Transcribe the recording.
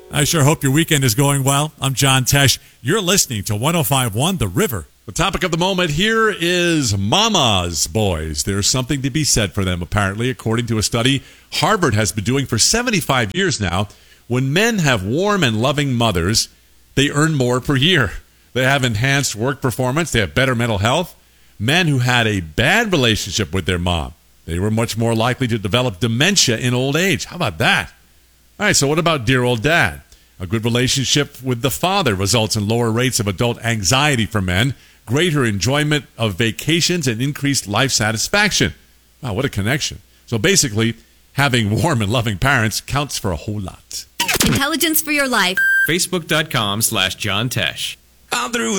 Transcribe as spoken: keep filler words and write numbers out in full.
I sure hope your weekend is going well. I'm John Tesh. You're listening to one oh five point one The River. The topic of the moment here is mama's boys. There's something to be said for them, apparently, according to a study Harvard has been doing for seventy-five years now. When men have warm and loving mothers, they earn more per year. They have enhanced work performance. They have better mental health. Men who had a bad relationship with their mom, they were much more likely to develop dementia in old age. How about that? All right, so what about dear old dad? A good relationship with the father results in lower rates of adult anxiety for men, greater enjoyment of vacations, and increased life satisfaction. Wow, what a connection. So basically, having warm and loving parents counts for a whole lot. Intelligence for your life. Facebook.com slash John Tesh. I'm through